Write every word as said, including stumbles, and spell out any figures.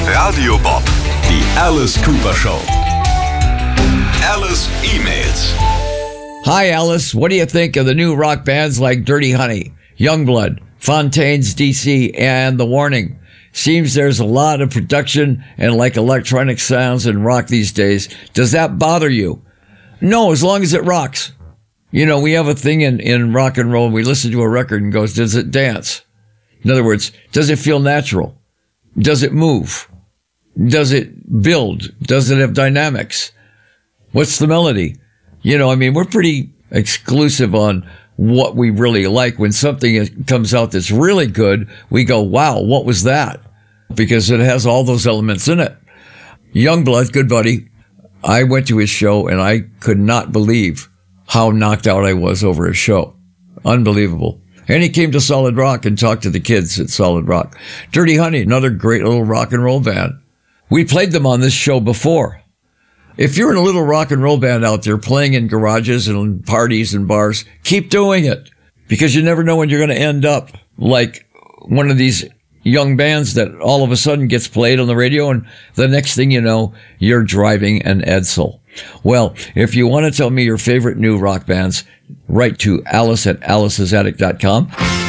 Radio Bob, die Alice Cooper Show. Alice emails. Hi, Alice. What do you think of the new rock bands like Dirty Honey, Youngblood, Fontaines D C, and The Warning? Seems there's a lot of production and like electronic sounds in rock these days. Does that bother you? No, as long as it rocks. You know, we have a thing in, in rock and roll. We listen to a record and goes, does it dance? In other words, does it feel natural? Does it move? Does it build? Does it have dynamics? What's the melody? You know, I mean, we're pretty exclusive on what we really like. When something comes out that's really good, we go, wow, what was that? Because it has all those elements in it. Youngblood, good buddy. I went to his show and I could not believe how knocked out I was over his show. Unbelievable. And he came to Solid Rock and talked to the kids at Solid Rock. Dirty Honey, another great little rock and roll band. We played them on this show before. If you're in a little rock and roll band out there playing in garages and parties and bars, keep doing it, because you never know when you're going to end up like one of these young bands that all of a sudden gets played on the radio, and the next thing you know, you're driving an Edsel. Well, if you want to tell me your favorite new rock bands, write to Alice at alice's attic dot com.